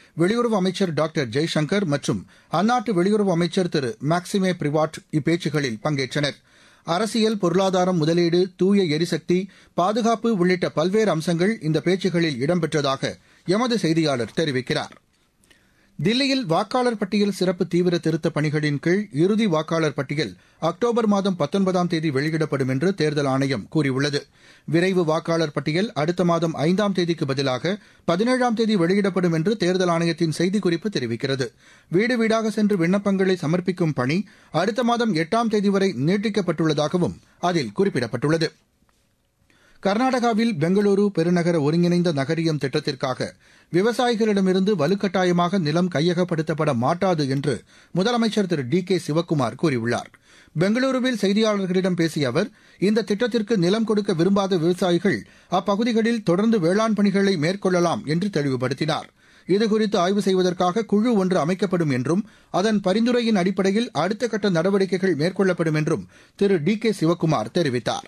வெளியுறவு அமைச்சர் டாக்டர் ஜெய்சங்கர் மற்றும் அந்நாட்டு வெளியுறவு அமைச்சர் திரு மேக்சிமே பிரிவாட் இப்பேச்சுகளில் பங்கேற்றனர். அரசியல், பொருளாதாரம், முதலீடு, தூய எரிசக்தி, பாதுகாப்பு உள்ளிட்ட பல்வேறு அம்சங்கள் இந்த பேச்சுகளில் இடம்பெற்றதாக எமது செய்தியாளர் தெரிவிக்கிறார். தில்லியில் வாக்காளர் பட்டியல் சிறப்பு தீவிர திருத்தப் பணிகளின் கீழ் இறுதி வாக்காளர் பட்டியல் அக்டோபர் மாதம் 19ஆம் தேதி வெளியிடப்படும் என்று தேர்தல் ஆணையம் கூறியுள்ளது. விரைவு வாக்காளர் பட்டியல் அடுத்த மாதம் 5ஆம் தேதிக்கு பதிலாக 17ஆம் தேதி வெளியிடப்படும் என்று தேர்தல் ஆணையத்தின் செய்திக்குறிப்பு தெரிவிக்கிறது. வீடு வீடாக சென்று விண்ணப்பங்களை சமர்ப்பிக்கும் பணி அடுத்த மாதம் 8ஆம் தேதி வரை நீட்டிக்கப்பட்டுள்ளதாகவும் அதில் குறிப்பிடப்பட்டுள்ளது. கர்நாடகாவில் பெங்களூரு பெருநகர ஒருங்கிணைந்த நகரியம் திட்டத்திற்காக விவசாயிகளிடமிருந்து வலுக்கட்டாயமாக நிலம் கையகப்படுத்தப்பட மாட்டாது என்று முதலமைச்சர் திரு டி.கே. சிவக்குமார் கூறியுள்ளார். பெங்களூருவில் செய்தியாளர்களிடம் பேசிய அவர், இந்த திட்டத்திற்கு நிலம் கொடுக்க விரும்பாத விவசாயிகள் அப்பகுதிகளில் தொடர்ந்து வேளாண் பணிகளை மேற்கொள்ளலாம் என்று தெளிவுபடுத்தினார். இதுகுறித்து ஆய்வு செய்வதற்காக குழு ஒன்று அமைக்கப்படும் என்றும் அதன் பரிந்துரையின் அடிப்படையில் அடுத்த கட்ட நடவடிக்கைகள் மேற்கொள்ளப்படும் என்றும் திரு டி.கே. சிவக்குமார் தெரிவித்தார்.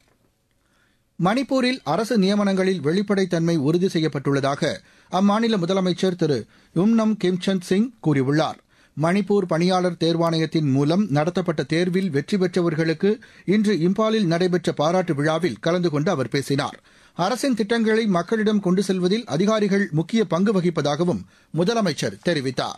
மணிப்பூரில் அரசு நியமனங்களில் வெளிப்படைத்தன்மை உறுதி செய்யப்பட்டுள்ளதாக அம்மாநில முதலமைச்சர் திரு யும்னம் கிம்சந்த் சிங் கூறியுள்ளார். மணிப்பூர் பணியாளர் தேர்வாணையத்தின் மூலம் நடத்தப்பட்ட தேர்வில் வெற்றி பெற்றவர்களுக்கு இன்று இம்பாலில் நடைபெற்ற பாராட்டு விழாவில் கலந்து கொண்டு அவர் பேசினார். அரசின் திட்டங்களை மக்களிடம் கொண்டு செல்வதில் அதிகாரிகள் முக்கிய பங்கு வகிப்பதாகவும் முதலமைச்சர் தெரிவித்தார்.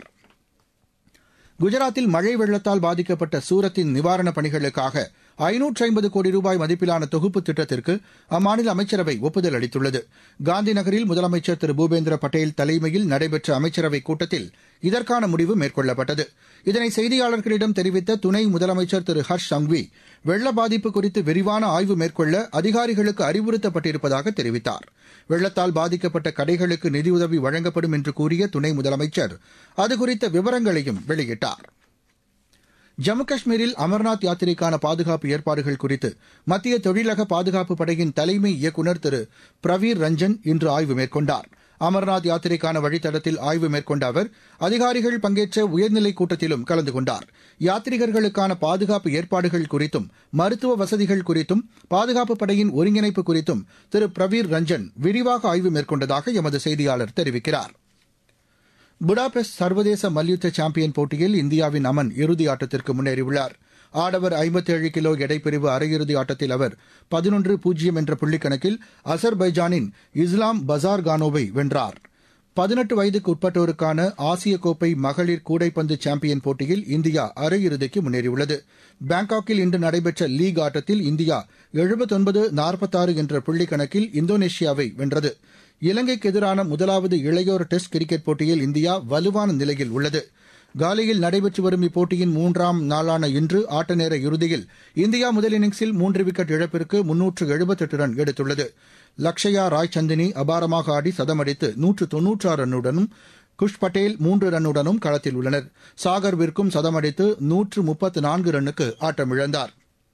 குஜராத்தில் மழை வெள்ளத்தால் பாதிக்கப்பட்ட சூரத்தின் நிவாரணப் பணிகளுக்காக 550 கோடி ரூபாய் மதிப்பிலான தொகுப்பு திட்டத்திற்கு அம்மாநில அமைச்சரவை ஒப்புதல் அளித்துள்ளது. காந்தி நகரில் முதலமைச்சர் திரு பூபேந்திர பட்டேல் தலைமையில் நடைபெற்ற அமைச்சரவைக் கூட்டத்தில் இதற்கான முடிவு மேற்கொள்ளப்பட்டது. இதனை செய்தியாளர்களிடம் தெரிவித்த துணை முதலமைச்சர் திரு ஹர்ஷ் சங்வி, வெள்ள பாதிப்பு குறித்து விரிவான ஆய்வு மேற்கொள்ள அதிகாரிகளுக்கு அறிவுறுத்தப்பட்டிருப்பதாக தெரிவித்தார். வெள்ளத்தால் பாதிக்கப்பட்ட கடைகளுக்கு நிதியுதவி வழங்கப்படும் என்று கூறிய துணை முதலமைச்சர் அதுகுறித்த விவரங்களையும் வெளியிட்டார். ஜம்மு காஷ்மீரில் அமர்நாத் யாத்திரைக்கான பாதுகாப்பு ஏற்பாடுகள் குறித்து மத்திய தொழிலக பாதுகாப்பு படையின் தலைமை இயக்குநர் திரு பிரவீர் ரஞ்சன் இன்று ஆய்வு மேற்கொண்டார். அமர்நாத் யாத்திரைக்கான வழித்தடத்தில் ஆய்வு மேற்கொண்ட அவர் அதிகாரிகள் பங்கேற்ற உயர்நிலைக் கூட்டத்திலும் கலந்து கொண்டார். யாத்ரீகர்களுக்கான பாதுகாப்பு ஏற்பாடுகள் குறித்தும் மருத்துவ வசதிகள் குறித்தும் பாதுகாப்பு படையின் ஒருங்கிணைப்பு குறித்தும் திரு பிரவீர் ரஞ்சன் விரிவாக ஆய்வு மேற்கொண்டதாக எமது செய்தியாளர் தெரிவிக்கிறார். புடாபெஸ்ட் சர்வதேச மல்யுத்த சாம்பியன் போட்டியில் இந்தியாவின் அமன் இறுதி ஆட்டத்திற்கு முன்னேறியுள்ளார். ஆடவர் 57 கிலோ எடைப்பிரிவு அரையிறுதி ஆட்டத்தில் அவர் 11-0 என்ற புள்ளிக்கணக்கில் அசர்பைஜானின் இஸ்லாம் பசார்கானோவை வென்றார். 18 வயதுக்கு உட்பட்டோருக்கான ஆசிய கோப்பை மகளிர் கூடைப்பந்து சாம்பியன் போட்டியில் இந்தியா அரையிறுதிக்கு முன்னேறியுள்ளது. பாங்காக்கில் இன்று நடைபெற்ற லீக் ஆட்டத்தில் இந்தியா 79-46 என்ற புள்ளிக்கணக்கில் இந்தோனேஷியாவை வென்றது. இலங்கைக்கு எதிரான முதலாவது இளையோர் டெஸ்ட் கிரிக்கெட் போட்டியில் இந்தியா வலுவான நிலையில் உள்ளது. காலியில் நடைபெற்று வரும் இப்போட்டியின் 3ஆம் நாளான இன்று ஆட்ட நேர இறுதியில் இந்தியா முதல் இன்னிங்ஸில் 3 விக்கெட் இழப்பிற்கு 378 ரன் எடுத்துள்ளது. லக்ஷயா ராய்சந்தினி அபாரமாக ஆடி சதமடித்து 196 ரன்னுடனும் குஷ் பட்டேல் 3 ரன்னுடனும் களத்தில் உள்ளனர். சாகர் விர்க்கும் சதமடித்து 134 ரன்னுக்கு ஆட்டமிழந்தார்.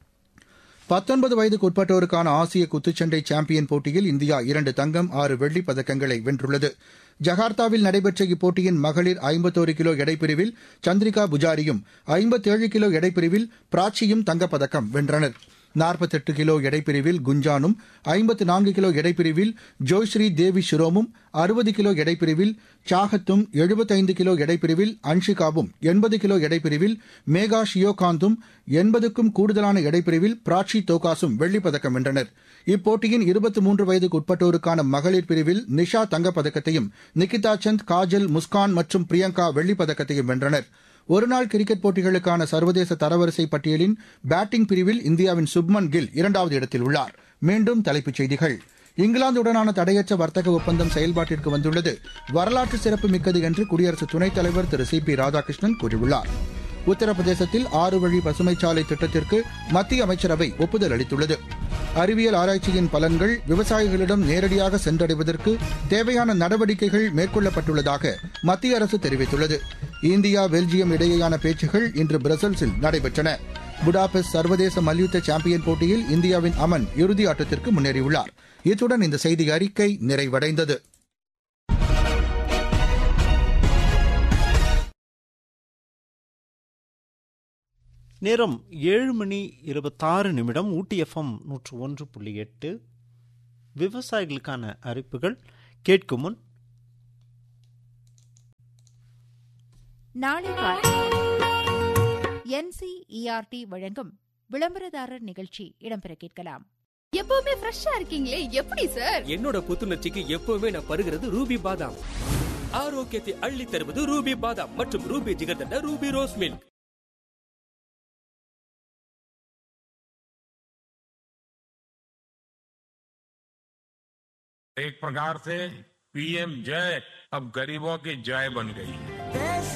19 வயதுக்கு உட்பட்டோருக்கான ஆசிய குத்துச்சண்டை சாம்பியன் போட்டியில் இந்தியா 2 தங்கம் 6 வெள்ளிப் பதக்கங்களை வென்றுள்ளது. ஜகார்த்தாவில் நடைபெற்ற இப்போட்டியின் மகளிர் 51 கிலோ எடைப்பிரிவில் சந்திரிகா புஜாரியும் 57 கிலோ எடைப்பிரிவில் பிராச்சியும் தங்கப்பதக்கம் வென்றனர். 48 கிலோ எடைப்பிரிவில் குஞ்சானும் 54 கிலோ எடைப்பிரிவில் ஜோய்ஸ்ரீ தேவி ஷிரோமும் 60 கிலோ எடைப்பிரிவில் சாகத்தும் 75 கிலோ எடைப்பிரிவில் அன்ஷிகாவும் 80 கிலோ எடைப்பிரிவில் மேகா ஷியோகாந்தும் 80க்கும் கூடுதலான எடைப்பிரிவில் பிராச்சி தோகாசும் வெள்ளிப்பதக்கம் வென்றனர். இப்போட்டியின் 23 வயதுக்கு உட்பட்டோருக்கான மகளிர் பிரிவில் நிஷா தங்கப்பதக்கத்தையும் நிகிதா சந்த், காஜல், முஸ்கான் மற்றும் பிரியங்கா வெள்ளிப்பதக்கத்தையும் வென்றனர். ஒருநாள் கிரிக்கெட் போட்டிகளுக்கான சர்வதேச தரவரிசை பட்டியலின் பேட்டிங் பிரிவில் இந்தியாவின் சுப்மன் கில் 2வது இடத்தில் உள்ளார். மீண்டும் தலைப்புச் செய்திகள். இங்கிலாந்துடனான தடையற்ற வர்த்தக ஒப்பந்தம் செயல்பாட்டிற்கு வந்துள்ளது வரலாற்று சிறப்பு மிக்கது என்று குடியரசு துணைத் தலைவர் திரு சி.பி. ராதாகிருஷ்ணன் கூறியுள்ளார். உத்தரப்பிரதேசத்தில் 6 வழி பசுமைச்சாலை திட்டத்திற்கு மத்திய அமைச்சரவை ஒப்புதல் அளித்துள்ளது. அறிவியல் ஆராய்ச்சியின் பலன்கள் விவசாயிகளிடம் நேரடியாக சென்றடைவதற்கு தேவையான நடவடிக்கைகள் மேற்கொள்ளப்பட்டுள்ளதாக மத்திய அரசு தெரிவித்துள்ளது. இந்தியா பெல்ஜியம் இடையேயான பேச்சுகள் இன்று பிரசல்ஸில் நடைபெற்றன. புடாபெஸ்ட் சர்வதேச மல்யுத்த சாம்பியன் போட்டியில் இந்தியாவின் அமன் இறுதி ஆட்டத்திற்கு முன்னேறியுள்ளார். இத்துடன் இந்த செய்தி அறிக்கை நிறைவடைந்தது. நேரம் 7:26 ஊட்டி எஃப்எம் 101.8. விவசாயிகளுக்கான அறிவிப்புகள் கேட்கும் முன் நாளை NCERT வழங்கும் விளம்பரதாரர் நிகழ்ச்சி இடம்பெற கேட்கலாம். எப்பவுமே ஃப்ரெஷ்ஷா இருக்கீங்களே, எப்படி சார்? என்னோட புத்துணர்ச்சிக்கு எப்பவுமே நான் பருகிறது ரூபி பாதாம். ஆரோக்கியத்தை அள்ளி தருவது ரூபி பாதாம் மற்றும் Ruby jigarthanda Ruby rose milk. एक प्रकार से PM जय अब गरीबों की जय बन गई है.